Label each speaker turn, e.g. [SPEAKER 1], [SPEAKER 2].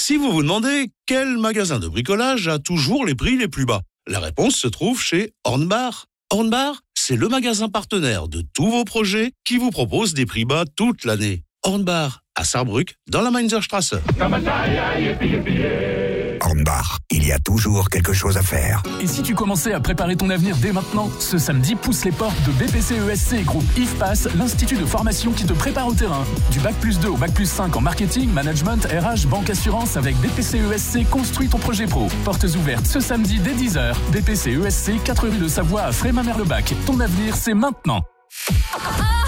[SPEAKER 1] Si vous vous demandez quel magasin de bricolage a toujours les prix les plus bas, la réponse se trouve chez Hornbach. Hornbach, c'est le magasin partenaire de tous vos projets qui vous propose des prix bas toute l'année. Hornbach, à Saarbrück, dans la Mainzerstraße.
[SPEAKER 2] Hornbach, il y a toujours quelque chose à faire.
[SPEAKER 3] Et si tu commençais à préparer ton avenir dès maintenant, ce samedi pousse les portes de BPC-ESC Groupe IFPAS, l'institut de formation qui te prépare au terrain. Du Bac+2 au Bac+5 en marketing, management, RH, banque, assurance, avec BPC-ESC, construis ton projet pro. Portes ouvertes ce samedi dès 10h. BPC-ESC, 4 rue de Savoie à Frémin-Merlebac. Ton avenir, c'est maintenant.